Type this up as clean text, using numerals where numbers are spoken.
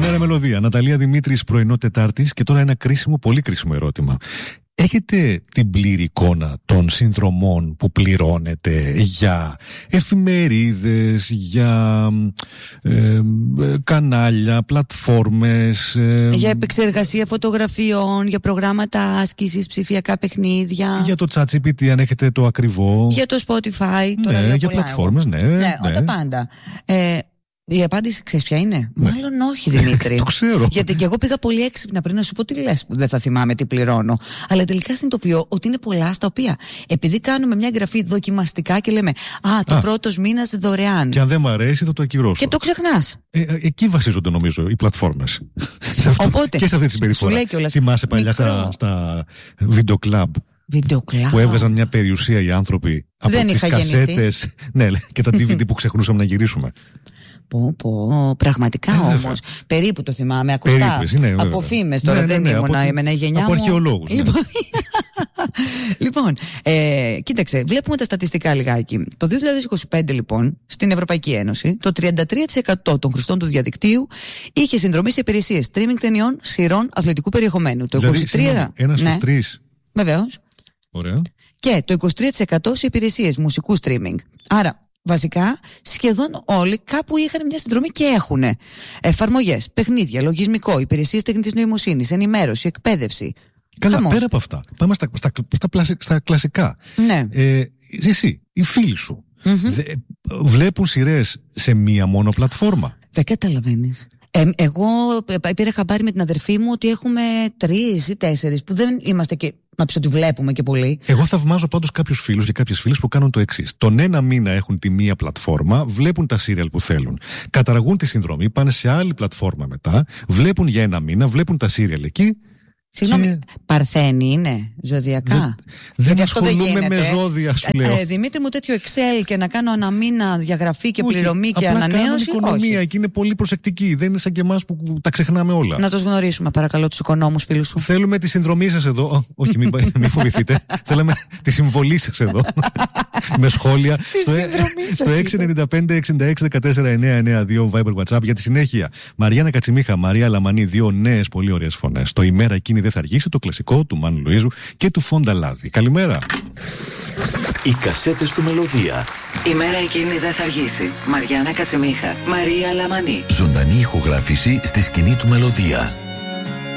Καλημέρα, Μελωδία. Ναταλία Δημήτρης, πρωινό Τετάρτης. Και τώρα ένα κρίσιμο, πολύ κρίσιμο ερώτημα. Έχετε την πλήρη εικόνα των συνδρομών που πληρώνετε για εφημερίδες, για κανάλια, πλατφόρμες, για επεξεργασία φωτογραφιών, για προγράμματα άσκησης, ψηφιακά παιχνίδια, για το ChatGPT αν έχετε το ακριβό, για το Spotify, ναι, για πλατφόρμες, ναι, τα πάντα. Η απάντηση ξέρεις ποια είναι? Ναι. Μάλλον όχι, Δημήτρη. Το ξέρω. Γιατί και εγώ πήγα πολύ έξυπνα πριν να σου πω τι λες που δεν θα θυμάμαι τι πληρώνω. Αλλά τελικά συνειδητοποιώ ότι είναι πολλά στα οποία επειδή κάνουμε μια εγγραφή δοκιμαστικά και λέμε το πρώτος μήνας δωρεάν. Και αν δεν μ' αρέσει θα το ακυρώσω. Και το ξεχνάς. Εκεί βασίζονται νομίζω οι πλατφόρμες. Οπότε, και σε αυτή τη συμπεριφορά. Θυμάσαι παλιά στα βίντεο κλαμπ. Που έβγαζαν μια περιουσία οι άνθρωποι από τις κασέτες, ναι, και τα DVD που ξεχνούσαμε να γυρίσουμε. Πραγματικά όμως. Περίπου το θυμάμαι. Ακουστά. Από φήμες τώρα, δεν ήμουν η γενιά μου. Από αρχαιολόγους. Λοιπόν, κοίταξε, βλέπουμε τα στατιστικά λιγάκι. Το 2025 λοιπόν, στην Ευρωπαϊκή Ένωση, το 33% των χρηστών του διαδικτύου είχε συνδρομή σε υπηρεσίες streaming ταινιών, σειρών, αθλητικού περιεχομένου. Το 23%. Ένα στους τρεις. Βεβαίως. Ωραία. Και το 23% σε υπηρεσίες μουσικού streaming. Άρα, βασικά, σχεδόν όλοι κάπου είχαν μια συνδρομή και έχουν εφαρμογές, παιχνίδια, λογισμικό, υπηρεσίες τεχνητής νοημοσύνης, ενημέρωση, εκπαίδευση. Καλά, χαμός. Πέρα από αυτά, πάμε στα κλασικά. Ναι. Εσύ, οι φίλοι σου, βλέπουν σειρές σε μία μόνο πλατφόρμα? Δεν καταλαβαίνεις. Εγώ πήρα χαμπάρι με την αδερφή μου ότι έχουμε 3 ή 4 που δεν είμαστε και να πεις ότι βλέπουμε και πολύ. Εγώ θαυμάζω πάντως κάποιους φίλους και κάποιες φίλες που κάνουν το εξής. Τον ένα μήνα έχουν τη μία πλατφόρμα, βλέπουν τα σύριαλ που θέλουν. Καταργούν τη συνδρομή, πάνε σε άλλη πλατφόρμα μετά, βλέπουν για ένα μήνα, βλέπουν τα σύριαλ εκεί. Συγγνώμη, Παρθένη είναι ζωδιακά? Δεν ασχολούμαι με ζώδια, σου λέω. Δημήτρη μου, τέτοιο Excel και να κάνω ένα μήνα διαγραφή και πληρωμή και ανανέωση. Κάνουν οικονομία και είναι πολύ προσεκτικοί. Δεν είναι σαν και εμάς που τα ξεχνάμε όλα. Να τους γνωρίσουμε, παρακαλώ, τους οικονόμους φίλους σου. Θέλουμε τη συνδρομή σας εδώ. Όχι, μην φοβηθείτε. Θέλουμε τη συμβολή σας εδώ. Με σχόλια. Στο 695-66-14-992 Viber WhatsApp για τη συνέχεια. Μαριάννα Κατσιμίχα, Μαρία Λαμανή, δύο νέες πολύ ωραίες φωνές. Το ημέρα εκείνη δεν θα αργήσει, το κλασικό του Μάνου Λουίζου και του Φόντα Λάδη. Καλημέρα. Οι κασέτες του Μελωδία. Η μέρα εκείνη δεν θα αργήσει. Μαριάννα Κατσιμίχα, Μαρία Λαμανή. Ζωντανή ηχογράφηση στη σκηνή του Μελωδία.